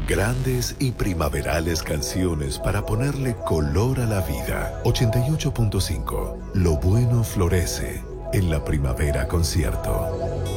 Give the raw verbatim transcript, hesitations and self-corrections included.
Grandes y primaverales canciones para ponerle color a la vida. ochenta y ocho punto cinco. Lo bueno florece en la Primavera Concierto.